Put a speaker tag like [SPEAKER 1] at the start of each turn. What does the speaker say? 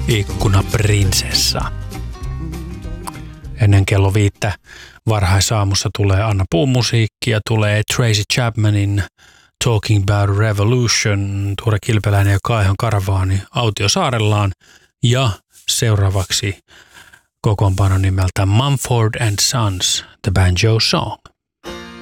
[SPEAKER 1] Ikkunaprinsessa. Ennen kello 5 varhaisaamussa tulee Anna Puun musiikkia, tulee Tracy Chapmanin Talking About Revolution, Tuure Kilpeläinen ja Kaihon Karavaani Autiosaarellaan ja seuraavaksi kokoonpano nimeltä Mumford & Sons, The Banjo Song.